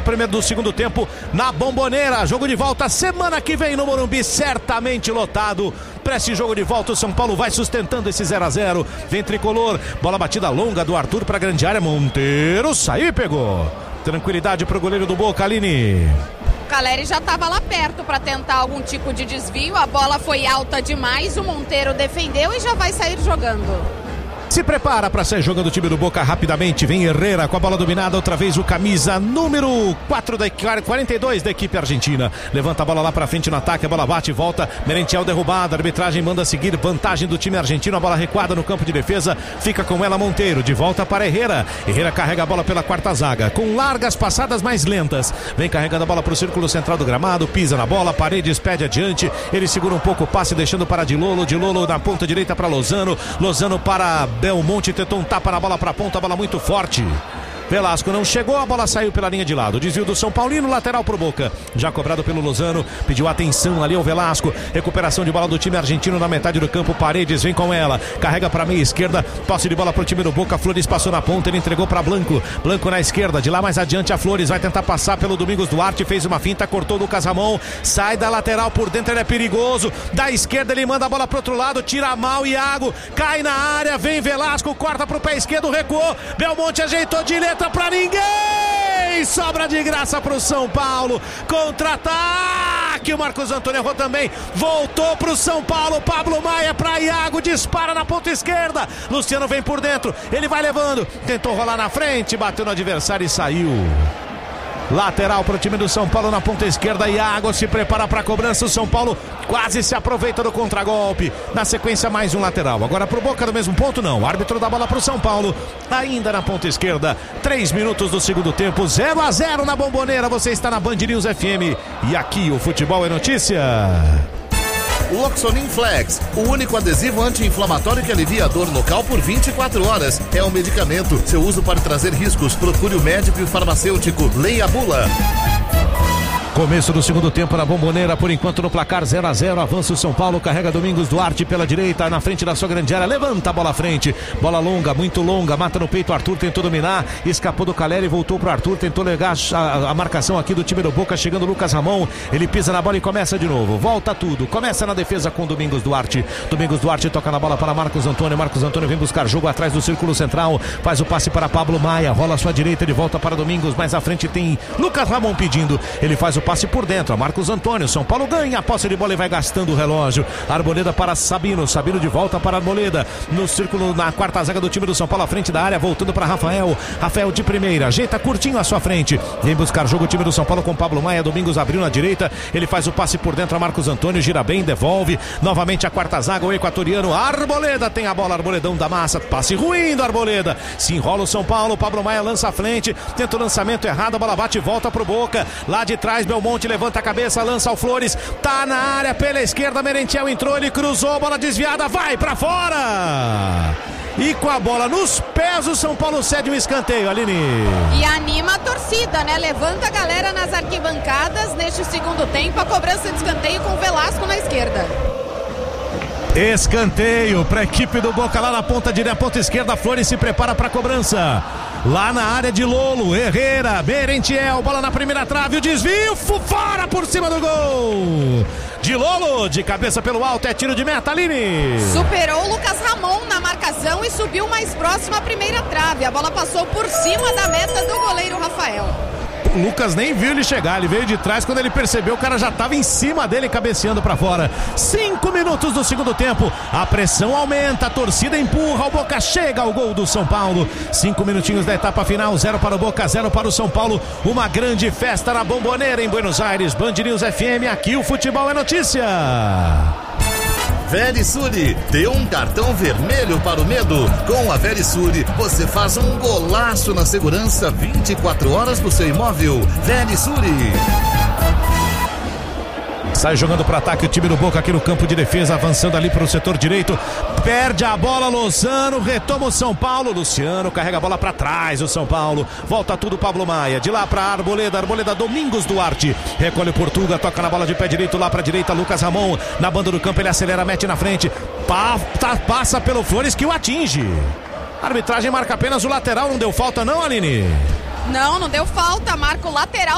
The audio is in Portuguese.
do segundo tempo na Bombonera. Jogo de volta semana que vem no Morumbi, certamente lotado. Para esse jogo de volta, o São Paulo vai sustentando esse 0-0. Vem tricolor, bola batida longa do Arthur para a grande área. Monteiro saiu e pegou. Tranquilidade para o goleiro do Boca, Aline. O Caleri já estava lá perto para tentar algum tipo de desvio. A bola foi alta demais, o Monteiro defendeu e já vai sair jogando. Se prepara para sair jogando o time do Boca rapidamente. Vem Herrera com a bola dominada. Outra vez o camisa número 42 da equipe argentina. Levanta a bola lá para frente no ataque. A bola bate e volta. Merentiel derrubada. A arbitragem manda seguir. Vantagem do time argentino. A bola recuada no campo de defesa. Fica com ela Monteiro. De volta para Herrera. Herrera carrega a bola pela quarta zaga. Com largas passadas mais lentas. Vem carregando a bola para o círculo central do gramado. Pisa na bola. Paredes pede adiante. Ele segura um pouco o passe, deixando para De Lolo. De Lolo na ponta direita para Lozano. Lozano para Belmonte, tentou um tapa na bola para a ponta, a bola muito forte. Velasco não chegou, a bola saiu pela linha de lado. Desvio do São Paulino, lateral pro Boca. Já cobrado pelo Lozano, pediu atenção ali ao Velasco. Recuperação de bola do time argentino na metade do campo. Paredes vem com ela, carrega pra meia esquerda. Posse de bola pro time do Boca. Flores passou na ponta, ele entregou pra Blanco. Blanco na esquerda, de lá mais adiante a Flores vai tentar passar pelo Domingos Duarte. Fez uma finta, cortou o Lucas Ramon. Sai da lateral por dentro, ele é perigoso. Da esquerda ele manda a bola pro outro lado, tira mal Iago. Cai na área, vem Velasco, corta pro pé esquerdo, recuou. Belmonte ajeitou de letra pra ninguém, sobra de graça pro São Paulo, contra-ataque, o Marcos Antônio errou também, voltou pro São Paulo, Pablo Maia pra Iago, dispara na ponta esquerda, Luciano vem por dentro, ele vai levando, tentou rolar na frente, bateu no adversário e saiu. Lateral para o time do São Paulo na ponta esquerda. Iago se prepara para a cobrança. O São Paulo quase se aproveita do contragolpe. Na sequência, mais um lateral. Agora para o Boca do mesmo ponto, não. O árbitro dá bola para o São Paulo. Ainda na ponta esquerda. 3 minutos do segundo tempo. 0-0 na Bombonera. Você está na Band News FM. E aqui o futebol é notícia. Loxonin Flex, o único adesivo anti-inflamatório que alivia a dor local por 24 horas. É um medicamento. Seu uso pode trazer riscos. Procure o médico e o farmacêutico. Leia a bula. Começo do segundo tempo na Bombonera, por enquanto no placar 0-0, avança o São Paulo, carrega Domingos Duarte pela direita, na frente da sua grande área, levanta a bola à frente, bola longa, muito longa, mata no peito, Arthur tentou dominar, escapou do Caleri, voltou pro Arthur, tentou legar a marcação aqui do time do Boca, chegando o Lucas Ramon, ele pisa na bola e começa de novo, volta tudo, começa na defesa com Domingos Duarte toca na bola para Marcos Antônio vem buscar jogo atrás do círculo central, faz o passe para Pablo Maia, rola a sua direita, de volta para Domingos, mais à frente tem Lucas Ramon pedindo, ele faz o passe por dentro, Marcos Antônio, São Paulo ganha a posse de bola e vai gastando o relógio. Arboleda para Sabino de volta para Arboleda, no círculo, na quarta zaga do time do São Paulo, à frente da área, voltando para Rafael de primeira, ajeita curtinho à sua frente, vem buscar jogo o time do São Paulo com Pablo Maia, Domingos abriu na direita, ele faz o passe por dentro a Marcos Antônio, gira bem, devolve, novamente a quarta zaga, o equatoriano, Arboleda tem a bola, Arboledão da massa, passe ruim do Arboleda, se enrola o São Paulo, Pablo Maia lança à frente, tenta o lançamento errado, a bola bate e volta pro Boca, lá de trás Belmonte levanta a cabeça, lança o Flores, tá na área pela esquerda, Merentiel entrou, ele cruzou, bola desviada, vai pra fora! E com a bola nos pés, o São Paulo cede um escanteio, Aline. E anima a torcida, né? Levanta a galera nas arquibancadas neste segundo tempo, a cobrança de escanteio com o Velasco na esquerda. Escanteio para a equipe do Boca lá na ponta direita, ponta esquerda, Flores se prepara para a cobrança. Lá na área de Lolo, Herrera, Merentiel, bola na primeira trave, o desvio, fora por cima do gol. De Lolo, de cabeça pelo alto, é tiro de meta, Aline. Superou o Lucas Ramon na marcação e subiu mais próximo à primeira trave. A bola passou por cima da meta do goleiro Rafael. O Lucas nem viu ele chegar, ele veio de trás, quando ele percebeu, o cara já estava em cima dele, cabeceando para fora. 5 minutos do segundo tempo, a pressão aumenta, a torcida empurra, o Boca chega ao gol do São Paulo. 5 minutinhos da etapa final, 0 para o Boca, 0 para o São Paulo. Uma grande festa na Bombonera em Buenos Aires. Band News FM, aqui o futebol é notícia. Verisure, deu um cartão vermelho para o medo. Com a Verisure, você faz um golaço na segurança 24 horas do seu imóvel. Verisure. Sai jogando para ataque o time do Boca aqui no campo de defesa, avançando ali para o setor direito, perde a bola Lozano, retoma o São Paulo, Luciano carrega a bola para trás, o São Paulo, volta tudo Pablo Maia, de lá para Arboleda, Domingos Duarte, recolhe o Portuga, toca na bola de pé direito lá para direita, Lucas Ramon, na banda do campo ele acelera, mete na frente, passa pelo Flores que o atinge. A arbitragem marca apenas o lateral, não deu falta não, Aline? Não deu falta, marca o lateral